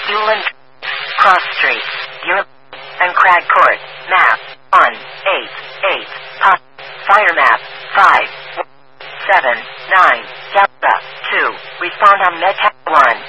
Hewland, Cross Street, and Crag Court. Map 188. Fire map 579. Delta 2. Respond on Med 1.